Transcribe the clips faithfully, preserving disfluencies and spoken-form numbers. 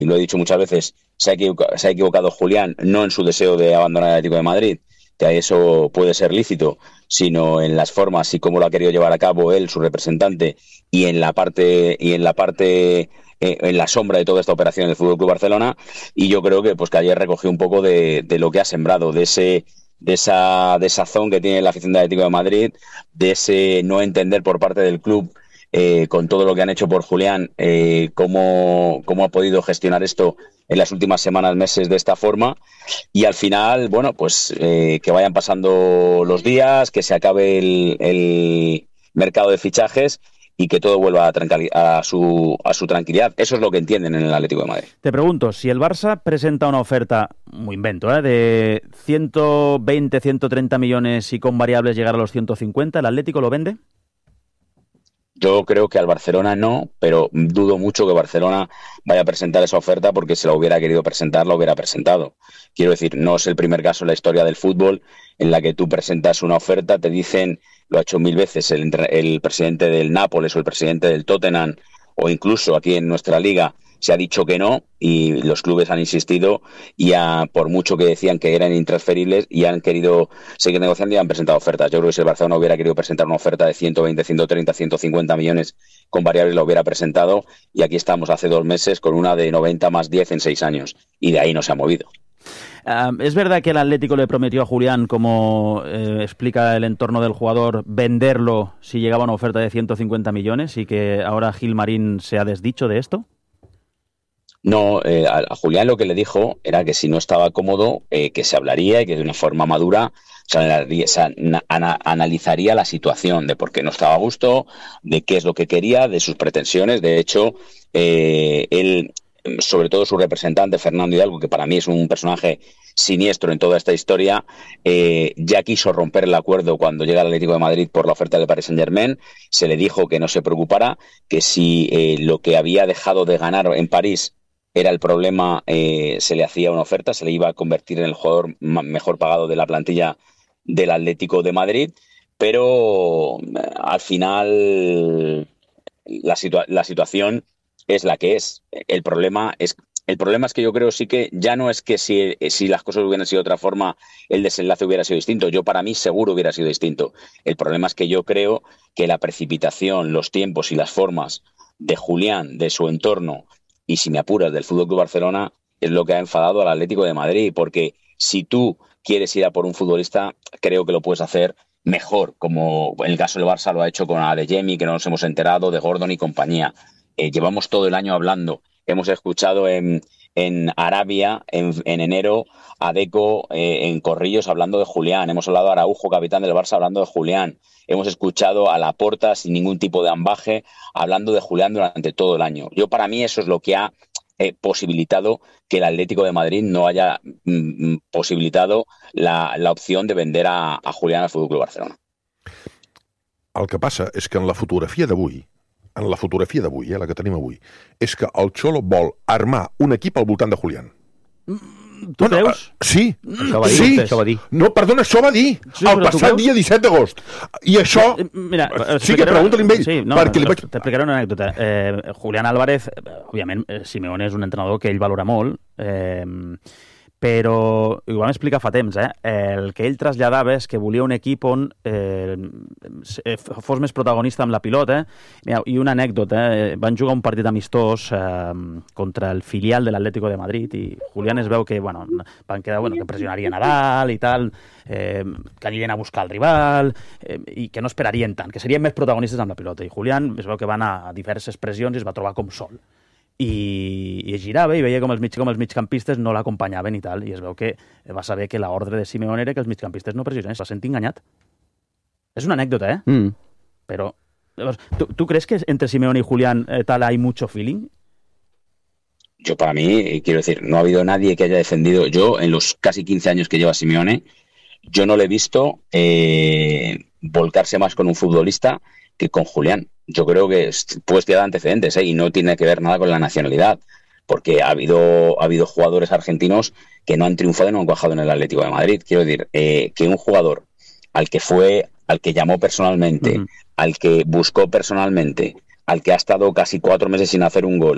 y lo he dicho muchas veces, se ha equivocado, se ha equivocado Julián, no en su deseo de abandonar el Atlético de Madrid, que eso puede ser lícito, sino en las formas y cómo lo ha querido llevar a cabo él, su representante, y en la parte y en la parte eh, en la sombra de toda esta operación del Fútbol Club Barcelona. Y yo creo que pues que ayer recogió un poco de, de lo que ha sembrado, de ese de esa desazón que tiene la afición del Atlético de Madrid, de ese no entender por parte del club, eh, con todo lo que han hecho por Julián, eh, cómo, cómo ha podido gestionar esto en las últimas semanas, meses de esta forma. Y al final, bueno, pues eh, que vayan pasando los días, que se acabe el, el mercado de fichajes y que todo vuelva a, tranquil- a, su, a su tranquilidad. Eso es lo que entienden en el Atlético de Madrid. Te pregunto, si el Barça presenta una oferta, muy invento, ¿eh? de ciento veinte, ciento treinta millones y con variables llegar a los ciento cincuenta, ¿el Atlético lo vende? Yo creo que al Barcelona no, pero dudo mucho que Barcelona vaya a presentar esa oferta, porque si la hubiera querido presentar, la hubiera presentado. Quiero decir, no es el primer caso en la historia del fútbol en la que tú presentas una oferta, te dicen, lo ha hecho mil veces el, el presidente del Nápoles o el presidente del Tottenham, o incluso aquí en nuestra liga, se ha dicho que no, y los clubes han insistido, y a, por mucho que decían que eran intransferibles, y han querido seguir negociando y han presentado ofertas. Yo creo que si el Barcelona hubiera querido presentar una oferta de ciento veinte, ciento treinta, ciento cincuenta millones con variables, la hubiera presentado, y aquí estamos hace dos meses con una de noventa más diez en seis años, y de ahí no se ha movido. Uh, ¿Es verdad que el Atlético le prometió a Julián, como eh, explica el entorno del jugador, venderlo si llegaba una oferta de ciento cincuenta millones y que ahora Gilmarín se ha desdicho de esto? No, eh, a, a Julián lo que le dijo era que si no estaba cómodo, eh, que se hablaría y que de una forma madura se, analizaría, se ana, ana, analizaría la situación de por qué no estaba a gusto, de qué es lo que quería, de sus pretensiones. De hecho, eh, él, sobre todo su representante, Fernando Hidalgo, que para mí es un personaje siniestro en toda esta historia, eh, ya quiso romper el acuerdo cuando llega al Atlético de Madrid por la oferta del Paris Saint-Germain. Se le dijo que no se preocupara, que si eh, lo que había dejado de ganar en París era el problema, eh, se le hacía una oferta, se le iba a convertir en el jugador mejor pagado de la plantilla del Atlético de Madrid, pero al final la, situa- la situación es la que es. El problema es el problema es que yo creo sí que ya no es que si, si las cosas hubieran sido de otra forma, el desenlace hubiera sido distinto. Yo, para mí, seguro hubiera sido distinto. El problema es que yo creo que la precipitación, los tiempos y las formas de Julián, de su entorno, y si me apuras, del Fútbol Club Barcelona, es lo que ha enfadado al Atlético de Madrid, porque si tú quieres ir a por un futbolista, creo que lo puedes hacer mejor, como en el caso del Barça lo ha hecho con Adeyemi, que no nos hemos enterado, de Gordon y compañía. Eh, llevamos todo el año hablando. Hemos escuchado en, en Arabia, en, en enero, a Deco eh, en Corrillos hablando de Julián. Hemos hablado a Araujo, capitán del Barça, hablando de Julián. Hemos escuchado a Laporta, sin ningún tipo de ambaje, hablando de Julián durante todo el año. Yo, para mí, eso es lo que ha eh, posibilitado que el Atlético de Madrid no haya mm, posibilitado la, la opción de vender a, a Julián al Fútbol Club Barcelona. El que passa és que en la fotografia d'avui, en la fotografia d'avui, eh, la que tenim avui, és que el Xolo vol armar un equip al voltant de Julián. Tu bueno, creus? Uh, sí, això va dir, sí. Això va dir. No, perdona, això va dir sí, el passat dia disset d'agost. I això... Mira, sí que pregunta-li amb ell. Sí, no, perquè li vaig... t'explicaré una anècdota. Eh, Julián Álvarez, òbviament, Simeone és un entrenador que ell valora molt, eh, però, i ho vam explicar fa temps, eh? El que ell traslladava és que volia un equip on eh, fos més protagonista amb la pilota. Mira, i una anècdota, eh? Van jugar un partit amistós eh, contra el filial de l'Atlético de Madrid i Julián es veu que, bueno, van quedar, bueno, que pressionaria Nadal i tal, eh, que anirien a buscar el rival eh, i que no esperarien tant, que serien més protagonistes amb la pilota. I Julián es veu que va anar a diverses pressions i es va trobar com sol. I, i girava i veia com els, mig, com els migcampistes no l'acompanyaven i tal, i es veu que va saber que l'ordre de Simeone era que els migcampistes no pressionessin, se va sentir enganyat. És una anècdota, eh? Mm. Però, ¿tú, ¿tú crees que entre Simeone y Julián eh, tal hay mucho feeling? Yo, para mí, quiero decir, no ha habido nadie que haya defendido, yo en los casi quince años que lleva Simeone, yo no le he visto eh, volcarse más con un futbolista que con Julián. Yo creo que puedes tirar antecedentes, ¿eh? Y no tiene que ver nada con la nacionalidad, porque ha habido, ha habido jugadores argentinos que no han triunfado y no han cuajado en el Atlético de Madrid. Quiero decir, eh, que un jugador al que fue, al que llamó personalmente, uh-huh. al que buscó personalmente, al que ha estado casi cuatro meses sin hacer un gol,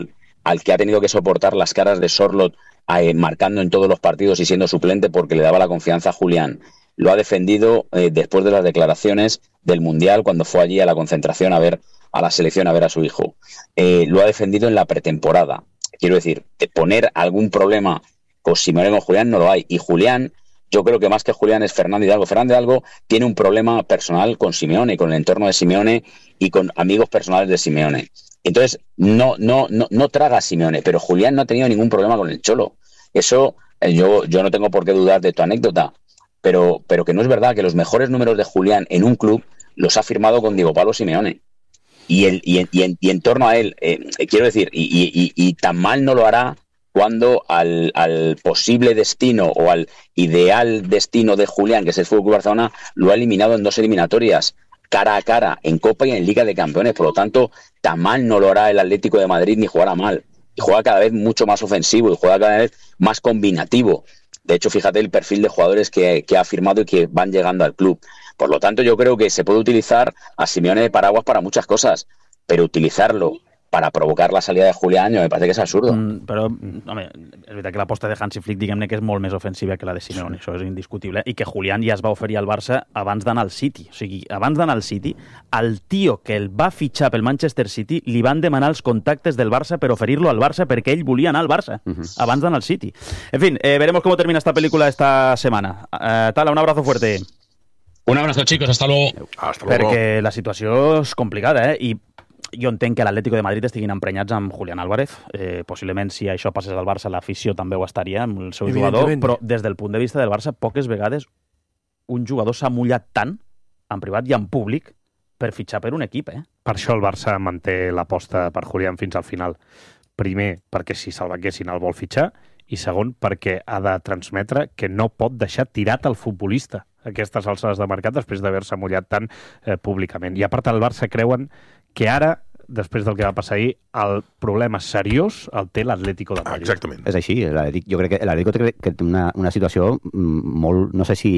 al que ha tenido que soportar las caras de Sorloth eh, marcando en todos los partidos y siendo suplente porque le daba la confianza a Julián. Lo ha defendido eh, después de las declaraciones del Mundial, cuando fue allí a la concentración a ver a la selección, a ver a su hijo. Eh, lo ha defendido en la pretemporada. Quiero decir, de poner algún problema con Simeone con Julián no lo hay. Y Julián, yo creo que más que Julián es Fernando Hidalgo. Fernando Hidalgo tiene un problema personal con Simeone, con el entorno de Simeone y con amigos personales de Simeone. Entonces, no, no, no, no traga a Simeone, pero Julián no ha tenido ningún problema con el Cholo. Eso, eh, yo, yo no tengo por qué dudar de tu anécdota. Pero, pero que no es verdad que los mejores números de Julián en un club los ha firmado con Diego Pablo Simeone. Y, el, y, en, y, en, y en torno a él, eh, quiero decir, y, y, y tan mal no lo hará cuando al, al posible destino o al ideal destino de Julián, que es el F C Barcelona, lo ha eliminado en dos eliminatorias, cara a cara, en Copa y en Liga de Campeones. Por lo tanto, tan mal no lo hará el Atlético de Madrid ni jugará mal. Y juega cada vez mucho más ofensivo y juega cada vez más combinativo. De hecho, fíjate el perfil de jugadores que, que ha firmado y que van llegando al club. Por lo tanto, yo creo que se puede utilizar a Simeone de paraguas para muchas cosas, pero utilizarlo para provocar la salida de Julián me parece que és absurdo. Mm, però, home, és veritat que l'aposta de Hansi Flick, diguem-ne que és molt més ofensiva que la de Simeone, sí. Això és indiscutible, i que Julián ja es va oferir al Barça abans d'anar al City. O sigui, abans d'anar al City, al tio que el va fitxar pel Manchester City li van demanar els contactes del Barça per oferir-lo al Barça perquè ell volia anar al Barça, uh-huh. abans d'anar al City. En fin, eh, veremos cómo termina esta película esta semana. Eh, Tala, un abrazo fuerte. Un abrazo, chicos, hasta luego. Hasta luego. Perquè la situació és complicada, eh? I jo entenc que l'Atlético de Madrid estiguin emprenyats amb Julián Álvarez. Eh, possiblement, si això passés al Barça, l'afició també ho estaria amb el seu jugador, però des del punt de vista del Barça, poques vegades un jugador s'ha mullat tant, en privat i en públic, per fitxar per un equip, eh? Per això el Barça manté l'aposta per Julián fins al final. Primer, perquè si se'l venguessin el vol fitxar, i segon, perquè ha de transmetre que no pot deixar tirat el futbolista a aquestes alçades de mercat després d'haver-se mullat tant eh, públicament. I a part, el Barça creuen que ara, després del que va passar ahir, el problema seriós el té l'Atlético de Madrid. Exactament. És així. Jo crec que l'Atlético té que té una, una situació molt... No sé si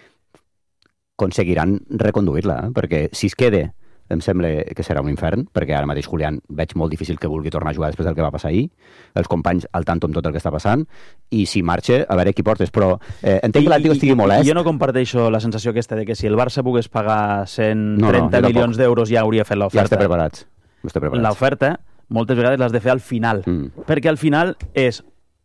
aconseguiran reconduir-la, eh? Perquè si es queda, em sembla que serà un infern, perquè ara mateix Julián veig molt difícil que vulgui tornar a jugar després del que va passar ahir, els companys al tanto amb tot el que està passant, i si marxa, a veure qui portes, però eh, entenc I, que l'Atlético estigui molest. Jo no comparteixo la sensació aquesta de que si el Barça pogués pagar cent trenta no, no, milions d'euros ja hauria fet l'oferta. Ja estem preparats. preparats. L'oferta, moltes vegades l'has de fer al final, mm. perquè al final és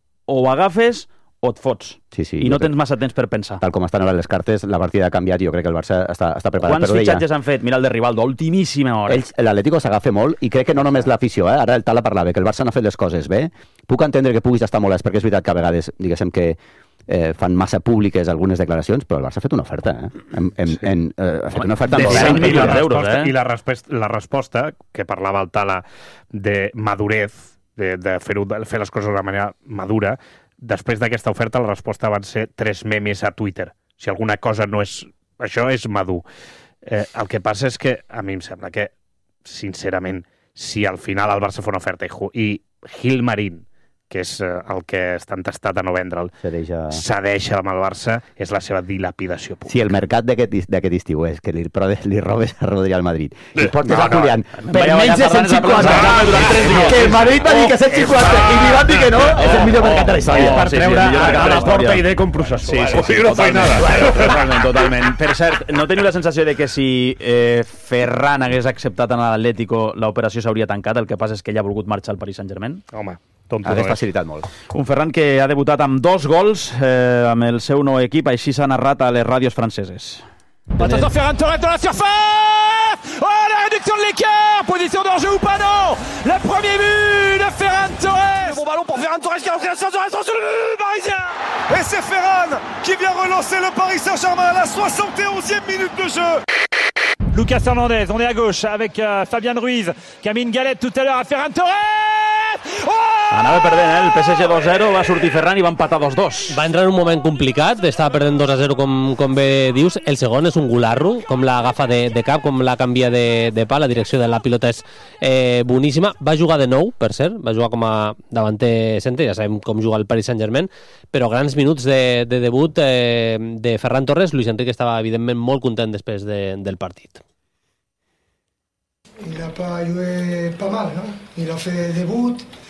o ho agafes o et fots. Sí, sí, I no tens massa temps per pensar. Tal com estan ara les cartes, la partida ha canviat i jo crec que el Barça està, està preparat. Quants fitxatges han fet? Mira el de Rivaldo, ultimíssima hora. L'Atlético s'agafa molt i crec que no només l'afició, eh? Ara el Tala parlava que el Barça no ha fet les coses bé. Puc entendre que puguis estar molest, perquè és veritat que a vegades, diguéssim que eh, fan massa públiques algunes declaracions, però el Barça ha fet una oferta, eh? En, en, sí. en, eh, ha fet una oferta molt gran. milions d'euros, eh? I la resposta, la resposta, que parlava el Tala de madurez, de, de fer, de fer les coses d'una manera madura, després d'aquesta oferta la resposta van ser tres memes a Twitter. Si alguna cosa no és... Això és madur. Eh, el que passa és que a mi em sembla que, sincerament, si al final el Barça fa una oferta i, i Gil Marín, que és eh, el que està entestat a no vendre'l, cedeix amb el Barça, és la seva dilapidació pública. Si el mercat d'aquest estiu és que li, li robes a Rodri al Madrid i portes no, a Julián no. per menys de cent cinquanta, que el Madrid va dir que cent cinquanta i li van dir que no, és el millor mercat de la història. Per treure a la porta i de com processó. Sí, sí, sí, totalment, totalment. Per cert, no teniu la sensació de que si eh, Ferran hagués acceptat en l'Atlético l'operació s'hauria tancat, el que passa és que ell ha volgut marxar al Paris Saint-Germain? Home, hagués facilitat molt. Un Ferran que ha debutat amb dos gols eh, amb el seu nou equip, així s'ha narrat a les ràdios franceses. Attention, Ferran Torres dans la surface. Oh, la réduction de l'écart. Position d'enjeu ou pas, non. Le premier but de Ferran Torres. Le bon ballon pour Ferran Torres qui a entré la surface sur le but parisien. Et c'est Ferran qui vient relancer le Paris Saint-Germain à la soixante et onzième minute de jeu. Lucas Hernandez, on est à gauche avec euh, Fabián Ruiz qui a mis une galette tout à l'heure à Ferran Torres. Oh! Anava perdent, eh? El P S G dos zero, va sortir Ferran i va empatar dos dos. Va entrar en un moment complicat, estava perdent dos a zero com, com bé dius. El segon és un gularro, com l'agafa de, de cap, com la canvia de, de pa, la direcció de la pilota és eh, boníssima. Va jugar de nou, per cert, va jugar com a davanter centre, ja sabem com juga el Paris Saint-Germain, però grans minuts de, de debut eh, de Ferran Torres. Luis Enrique estava evidentment molt content després de, del partit. Il n'a pas joué pas mal, hein? Il a fait début,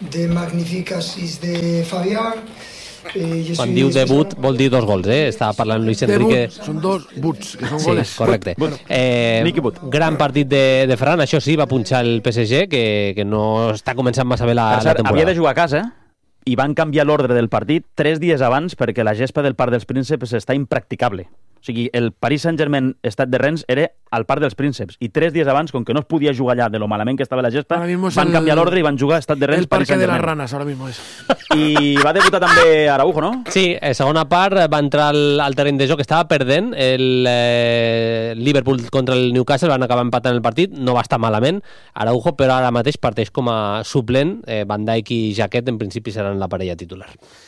de magnífic assist de Fabián. Eh, Quan diu debut vol dir dos gols, eh? Estava parlant Luis Enrique. Debut, són dos buts, que són Sí, goles. correcte. Bueno, Eh, gran partit de, de Ferran, això sí, va punxar el P S G, que, que no està començant massa bé la, Per la cert, temporada. havia de jugar a casa i van canviar l'ordre del partit tres dies abans perquè la gespa del Parc dels Prínceps està impracticable. O sigui, el Paris Saint-Germain Stade de Rennes era al Parc dels Prínceps i tres dies abans, com que no es podia jugar allà de lo malament que estava la gespa, Ahora mismo es van el- canviar l'ordre i van jugar a Stade de Rennes, el Paris parque de las Saint-Germain. ranas, ahora mismo es. I va debutar també Araujo, no? Sí, eh, segona part va entrar al, al terreny de joc, estava perdent el eh, Liverpool contra el Newcastle, van acabar empatant el partit, no va estar malament Araujo, però ara mateix parteix com a suplent, eh, Van Dijk i Jaquet en principi seran la parella titular.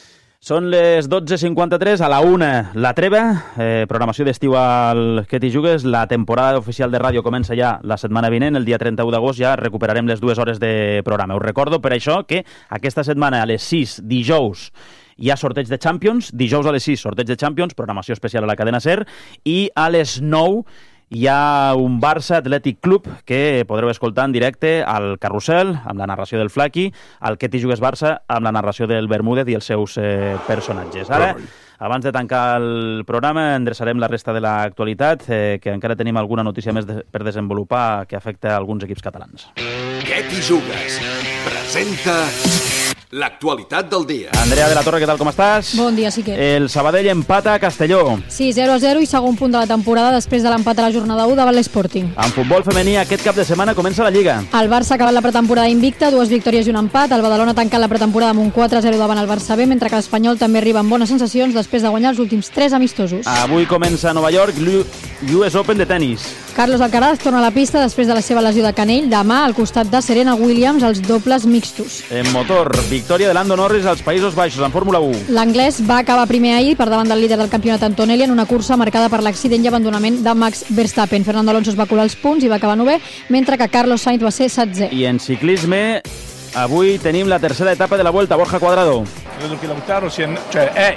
Són les dotze cinquanta-tres, a la una la treva, eh, programació d'estiu al Que t'hi jugues, la temporada oficial de ràdio comença ja la setmana vinent, el dia trenta-u d'agost ja recuperarem les dues hores de programa. Us recordo per això que aquesta setmana a les sis, dijous, hi ha sorteig de Champions, dijous a les sis, sorteig de Champions, programació especial a la cadena SER, i a les nou hi ha un Barça Atlètic Club que podreu escoltar en directe al Carrusel, amb la narració del Flaqui, al Que t'hi jugues Barça, amb la narració del Bermúdez i els seus eh, personatges. Ara, abans de tancar el programa, endreçarem la resta de l'actualitat, eh, que encara tenim alguna notícia més de, per desenvolupar que afecta a alguns equips catalans. Que t'hi jugues? Presenta l'actualitat del dia. Andrea de la Torre, què tal, com estàs? Bon dia, sí que. El Sabadell empata a Castelló. Sí, zero a zero i segon punt de la temporada després de l'empat a la jornada u davant l'Sporting. En futbol femení, aquest cap de setmana comença la Lliga. El Barça ha acabat la pretemporada invicta, dues victòries i un empat. El Badalona ha tancat la pretemporada amb un quatre a zero davant el Barça B, mentre que l'Espanyol també arriba amb bones sensacions després de guanyar els últims tres amistosos. Avui comença a Nova York l'U S Open de tennis. Carlos Alcaraz torna a la pista després de la seva lesió de canell demà al costat de Serena Williams als dobles mixtos. En motor, victòria de Lando Norris als Països Baixos en Fórmula u. L'anglès va acabar primer ahir per davant del líder del campionat Antonelli en una cursa marcada per l'accident i abandonament de Max Verstappen. Fernando Alonso es va colar els punts i va acabar novè, mentre que Carlos Sainz va ser setzè. I en ciclisme, avui tenim la tercera etapa de la Vuelta. Borja Cuadrado. Credo che Lautaro sia... Cioè, è...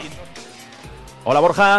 Hola, Borja.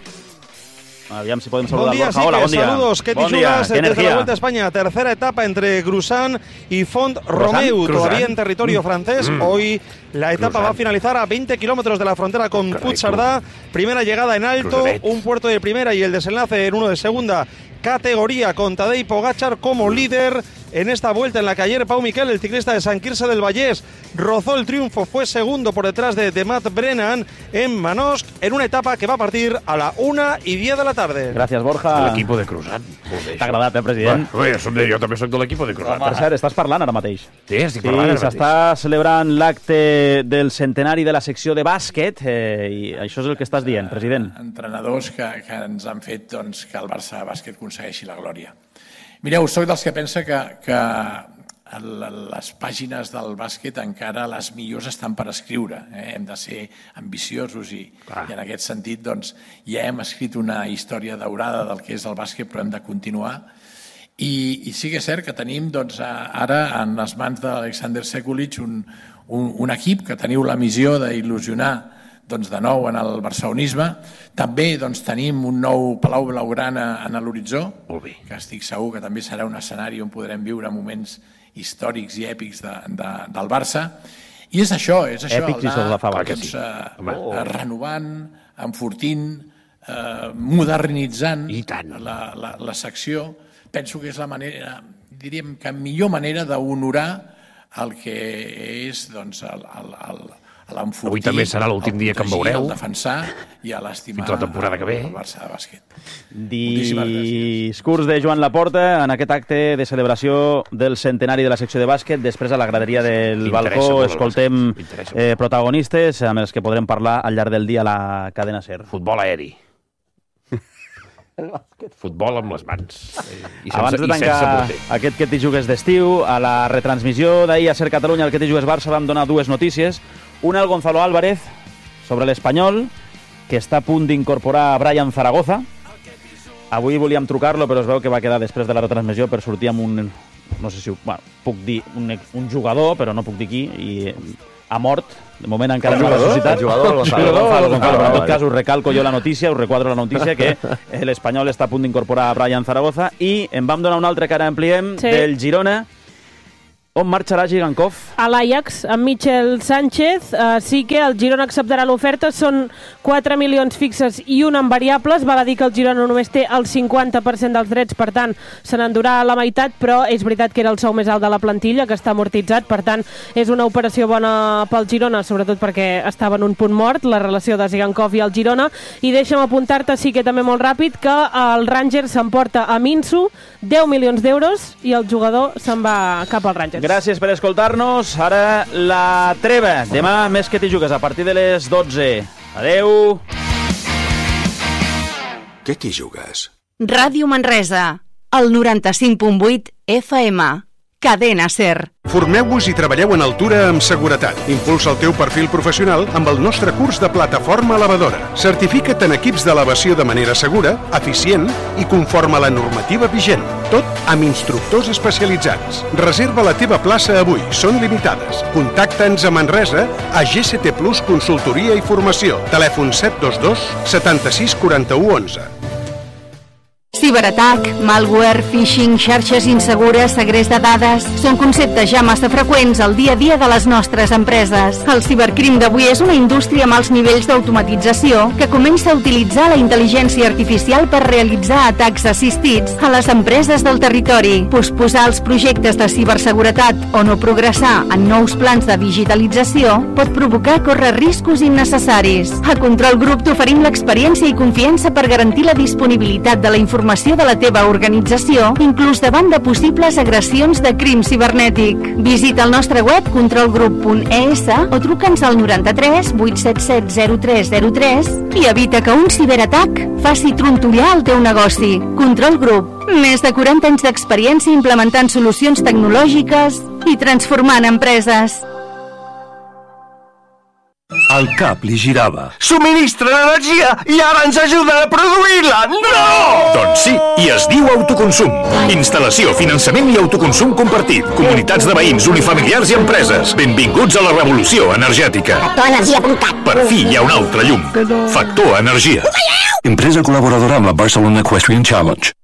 Aviam si podem saludar Buen día, Borja. sí, Hola, que bon dia. saludos. ¿Qué Bon te dia, jugas qué desde energía. la Vuelta a España? Tercera etapa entre Grusan y Font Romeu, Cruzan. todavía en territorio Mm. francés. Mm. Hoy la etapa Cruzan. va a finalizar a veinte kilómetros de la frontera con Puigcerdá. Primera llegada en alto, Cruzanet. un puerto de primera y el desenlace en uno de segunda categoría, con Tadej Pogačar como líder en esta vuelta en la que ayer Pau Miquel, el ciclista de Sant Quirze del Vallès, rozó el triunfo, fue segundo por detrás de, de Matt Brennan en Manosc, en una etapa que va a partir a la una y diez de la tarde. Gràcies, Borja. L'equip de Cruzant. T'ha agradat, eh, president? Bueno, som de, jo també soc de l'equip de Cruzant. Per cert, estàs parlant ara mateix. Sí, estic parlant ara Sí, mateix. s'està celebrant l'acte del centenari de la secció de bàsquet eh, i això és el que estàs dient, president. Entrenadors que, que ens han fet doncs, que el Barça Bàsquet aconsegueixi la glòria. Mireu, soc dels que pensa que, que les pàgines del bàsquet encara les millors estan per escriure. Eh? Hem de ser ambiciosos i, i en aquest sentit doncs, ja hem escrit una història daurada del que és el bàsquet, però hem de continuar. I, i sí que és cert que tenim doncs, ara en les mans d'Alexander Sekulic un, un, un equip que teniu la missió d'il·lusionar doncs, de nou en el barcelonisme. També doncs, tenim un nou Palau Blaugrana en l'horitzó, que estic segur que també serà un escenari on podrem viure moments històrics i èpics de, de, del Barça. I és això, és això, Èpics i sos la fava, que doncs, sí. eh, eh, renovant, enfortint, eh, modernitzant la, la, la secció. Penso que és la manera, diríem que millor manera d'honorar el que és doncs, el, el, el, l'enfortir, Avui també serà l'últim dia que em veureu. el defensar i a l'estimar Fins la temporada que ve. el Barça de bàsquet. Discurs de Joan Laporta en aquest acte de celebració del centenari de la secció de bàsquet. Després, a la graderia del M'interessa balcó, molt el escoltem bàsquet, m'interessa eh, protagonistes amb els que podrem parlar al llarg del dia a la cadena SER. Futbol aeri. Futbol amb les mans. I sense, Abans de i sense tancar porter. aquest Que t'hi jugues d'estiu, a la retransmissió d'ahir a SER Catalunya, al Que t'hi jugues Barça, vam donar dues notícies. Una, el Gonzalo Álvarez, sobre l'Espanyol, que està a punt d'incorporar a Brian Zaragoza. Avui volíem trucar-lo, però es veu que va quedar després de la retransmissió per sortir amb un... No sé si ho, bueno, puc dir un, un jugador, però no puc dir qui, i ha mort. De moment encara no l'ha ressuscitat. El jugador, Gonzalo. Gonzalo, Gonzalo, Gonzalo. Però en tot vale. cas us recalco jo la notícia, us requadro la notícia, que l'Espanyol està a punt d'incorporar a Brian Zaragoza, i en vam donar un altre que ara ampliem, Sí. del Girona, On marxarà Gigankov? A l'Ajax, amb Michel Sánchez. Uh, sí que el Girona acceptarà l'oferta. Són quatre milions fixes i un en variables. Val a dir que el Girona només té el cinquanta per cent dels drets, per tant, se n'endurà la meitat, però és veritat que era el sou més alt de la plantilla, que està amortitzat, per tant, és una operació bona pel Girona, sobretot perquè estava en un punt mort, la relació de Gigankov i el Girona. I deixa'm apuntar-te, sí que també molt ràpid, que el Rangers s'emporta a Minsu deu milions d'euros i el jugador se'n va cap al Rangers. Gràcies per escoltar-nos. Ara la treva. Demà més que t'hi jugues a partir de les dotze. Adeu. Què t'hi jugues? Ràdio Manresa, el noranta-cinc punt vuit F M. Cadena SER. Formeu-vos i treballeu en altura amb seguretat. Impulsa el teu perfil professional amb el nostre curs de plataforma elevadora. Certifica't en equips d'elevació de manera segura, eficient i conforme a la normativa vigent. Tot amb instructors especialitzats. Reserva la teva plaça avui. Són limitades. Contacta'ns a Manresa a G C T Plus Consultoria i Formació. Telèfon set dos dos setanta-sis quaranta-u onze. Ciberatac, malware, phishing, xarxes insegures, segrest de dades... Són conceptes ja massa freqüents al dia a dia de les nostres empreses. El cibercrim d'avui és una indústria amb alts nivells d'automatització que comença a utilitzar la intel·ligència artificial per realitzar atacs assistits a les empreses del territori. Posposar els projectes de ciberseguretat o no progressar en nous plans de digitalització pot provocar córrer riscos innecessaris. A Control Group t'oferim l'experiència i confiança per garantir la disponibilitat de la informació de la teva organització, inclús davant de possibles agressions de crim cibernètic. Visita el nostre web control group punt e s o truca'ns al noranta-tres vuit set set zero tres zero tres i evita que un ciberatac faci trontollar el teu negoci. Control Group, més de quaranta anys d'experiència implementant solucions tecnològiques i transformant empreses. El cap li girava. Subministren energia i ara ens ajuden a produir-la! No! Doncs sí, i es diu autoconsum. Instal·lació, finançament i autoconsum compartit. Comunitats de veïns, unifamiliars i empreses. Benvinguts a la revolució energètica. Factor energia punt cat. Per fi hi ha un altre llum. Factor Energia. Empresa col·laboradora amb la Barcelona Equestrian Challenge.